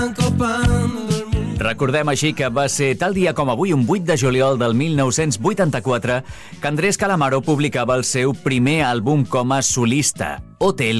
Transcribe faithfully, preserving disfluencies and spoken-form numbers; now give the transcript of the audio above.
Recordem així que va ser tal dia com avui, un vuit de juliol del mil nou-cents vuitanta-quatre, que Andrés Calamaro publicava el seu primer àlbum com a solista, Hotel